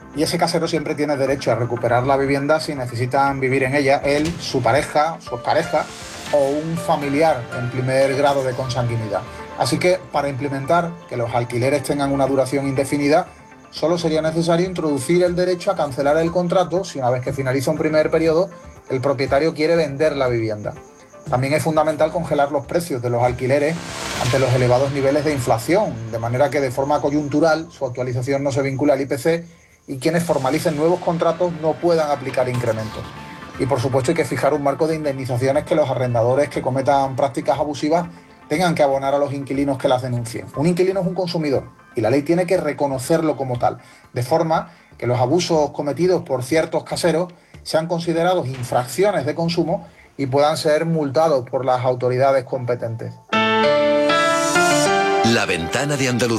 Y ese casero siempre tiene derecho a recuperar la vivienda si necesitan vivir en ella él, su pareja, su expareja o un familiar en primer grado de consanguinidad. Así que para implementar que los alquileres tengan una duración indefinida, solo sería necesario introducir el derecho a cancelar el contrato si una vez que finaliza un primer periodo el propietario quiere vender la vivienda. También es fundamental congelar los precios de los alquileres ante los elevados niveles de inflación, de manera que de forma coyuntural su actualización no se vincula al IPC y quienes formalicen nuevos contratos no puedan aplicar incrementos. Y por supuesto hay que fijar un marco de indemnizaciones que los arrendadores que cometan prácticas abusivas tengan que abonar a los inquilinos que las denuncien. Un inquilino es un consumidor y la ley tiene que reconocerlo como tal, de forma que los abusos cometidos por ciertos caseros sean considerados infracciones de consumo y puedan ser multados por las autoridades competentes. La Ventana de Andalucía.